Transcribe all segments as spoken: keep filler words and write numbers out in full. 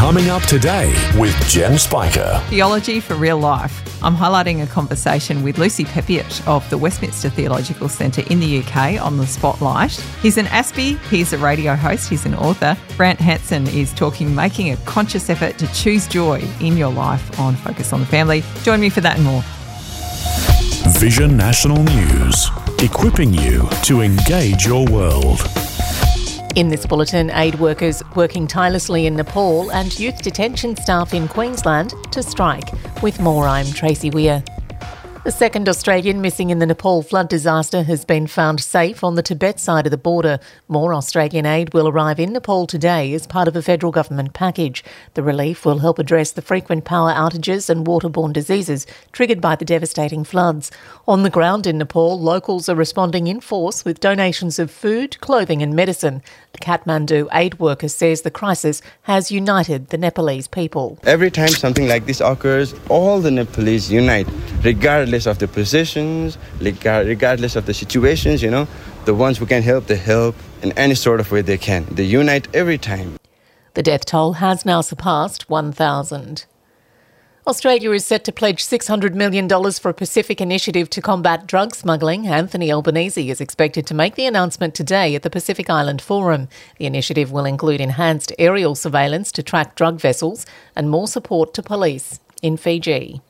Coming up today with Jen Spiker. Theology for real life. I'm highlighting a conversation with Lucy Peppiatt of the Westminster Theological Centre in the U K on The Spotlight. He's an Aspie, he's a radio host, he's an author. Brant Hansen is talking making a conscious effort to choose joy in your life on Focus on the Family. Join me for that and more. Vision National News, equipping you to engage your world. In this bulletin, aid workers working tirelessly in Nepal and youth detention staff in Queensland to strike. With more, I'm Tracy Weir. The second Australian missing in the Nepal flood disaster has been found safe on the Tibet side of the border. More Australian aid will arrive in Nepal today as part of a federal government package. The relief will help address the frequent power outages and waterborne diseases triggered by the devastating floods. On the ground in Nepal, locals are responding in force with donations of food, clothing and medicine. A Kathmandu aid worker says the crisis has united the Nepalese people. Every time something like this occurs, all the Nepalese unite, regardless of the positions, regardless of the situations, you know. The ones who can help, they help in any sort of way they can. They unite every time. The death toll has now surpassed one thousand. Australia is set to pledge six hundred million dollars for a Pacific initiative to combat drug smuggling. Anthony Albanese is expected to make the announcement today at the Pacific Island Forum. The initiative will include enhanced aerial surveillance to track drug vessels and more support to police in Fiji.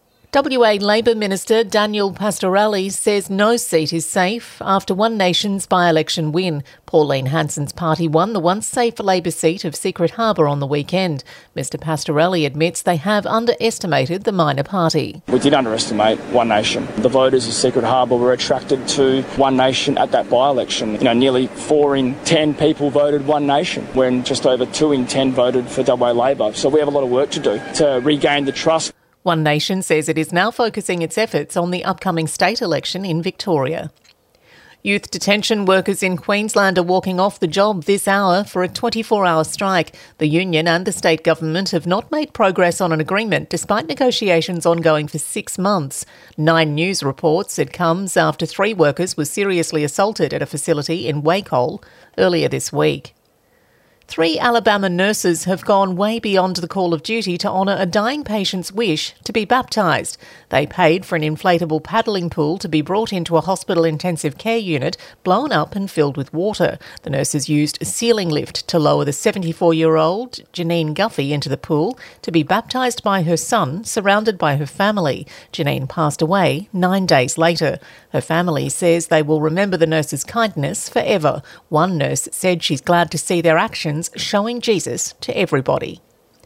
W A Labor Minister Daniel Pastorelli says no seat is safe after One Nation's by-election win. Pauline Hanson's party won the once safe Labor seat of Secret Harbour on the weekend. Mister Pastorelli admits they have underestimated the minor party. We did underestimate One Nation. The voters of Secret Harbour were attracted to One Nation at that by-election. You know, nearly four in ten people voted One Nation, when just over two in ten voted for W A Labor. So we have a lot of work to do to regain the trust. One Nation says it is now focusing its efforts on the upcoming state election in Victoria. Youth detention workers in Queensland are walking off the job this hour for a twenty-four hour strike. The union and the state government have not made progress on an agreement despite negotiations ongoing for six months. Nine News reports it comes after three workers were seriously assaulted at a facility in Wacol earlier this week. Three Alabama nurses have gone way beyond the call of duty to honour a dying patient's wish to be baptised. They paid for an inflatable paddling pool to be brought into a hospital intensive care unit, blown up and filled with water. The nurses used a ceiling lift to lower the seventy-four-year-old Janine Guffey into the pool to be baptised by her son, surrounded by her family. Janine passed away nine days later. Her family says they will remember the nurses' kindness forever. One nurse said she's glad to see their actions showing Jesus to everybody.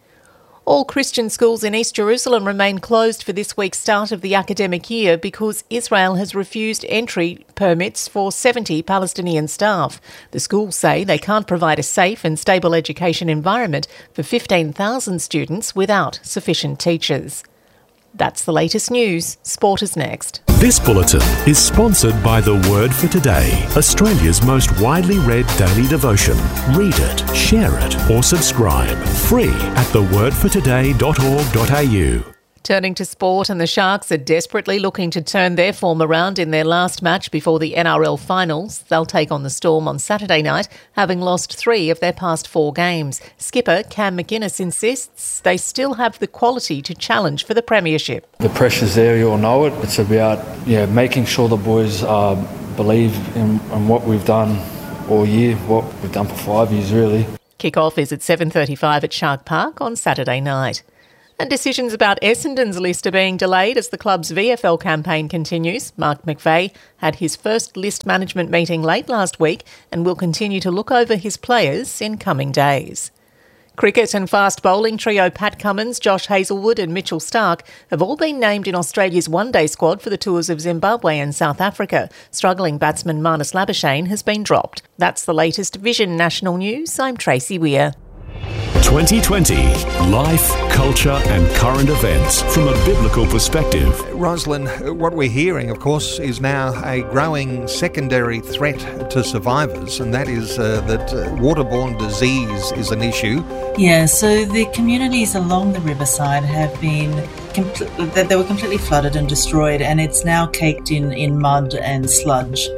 All Christian schools in East Jerusalem remain closed for this week's start of the academic year because Israel has refused entry permits for seventy Palestinian staff. The schools say they can't provide a safe and stable education environment for fifteen thousand students without sufficient teachers. That's the latest news. Sport is next. This bulletin is sponsored by The Word for Today, Australia's most widely read daily devotion. Read it, share it, or subscribe. Free at the word for today dot org dot a u. Turning to sport, and the Sharks are desperately looking to turn their form around in their last match before the N R L finals. They'll take on the Storm on Saturday night, having lost three of their past four games. Skipper Cam McInnes insists they still have the quality to challenge for the premiership. The pressure's there, you all know it. It's about yeah, making sure the boys uh, believe in, in what we've done all year, what we've done for five years really. Kick-off is at seven thirty-five at Shark Park on Saturday night. And decisions about Essendon's list are being delayed as the club's V F L campaign continues. Mark McVeigh had his first list management meeting late last week and will continue to look over his players in coming days. Cricket and fast bowling trio Pat Cummins, Josh Hazlewood and Mitchell Starc have all been named in Australia's one-day squad for the tours of Zimbabwe and South Africa. Struggling batsman Marnus Labuschagne has been dropped. That's the latest Vision National News. I'm Tracy Weir. twenty twenty. Life, culture and current events from a biblical perspective. Rosalind, what we're hearing, of course, is now a growing secondary threat to survivors, and that is uh, that uh, waterborne disease is an issue. Yeah, so the communities along the riverside have been, compl- they were completely flooded and destroyed, and it's now caked in, in mud and sludge.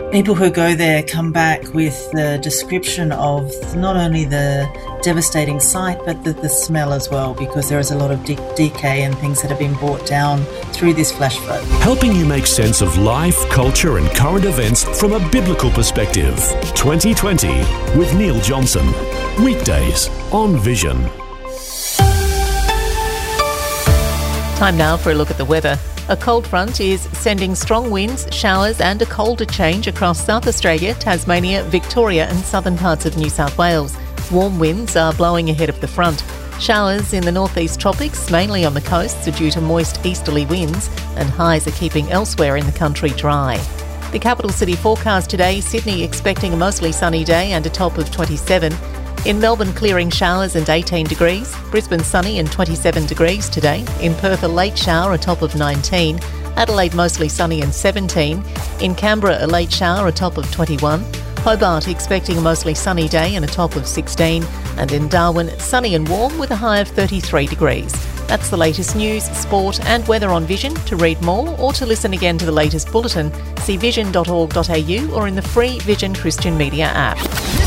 People who go there come back with the description of not only the devastating sight, but the, the smell as well, because there is a lot of de- decay and things that have been brought down through this flash flood. Helping you make sense of life, culture and current events from a biblical perspective. twenty twenty with Neil Johnson. Weekdays on Vision. Time now for a look at the weather. A cold front is sending strong winds, showers and a colder change across South Australia, Tasmania, Victoria and southern parts of New South Wales. Warm winds are blowing ahead of the front. Showers in the northeast tropics, mainly on the coasts, are due to moist easterly winds, and highs are keeping elsewhere in the country dry. The capital city forecast today, Sydney expecting a mostly sunny day and a top of twenty-seven. In Melbourne, clearing showers and eighteen degrees. Brisbane, sunny and twenty-seven degrees today. In Perth, a late shower, a top of nineteen. Adelaide, mostly sunny and seventeen. In Canberra, a late shower, a top of twenty-one. Hobart, expecting a mostly sunny day and a top of sixteen. And in Darwin, sunny and warm with a high of thirty-three degrees. That's the latest news, sport and weather on Vision. To read more or to listen again to the latest bulletin, see vision dot org dot a u or in the free Vision Christian Media app.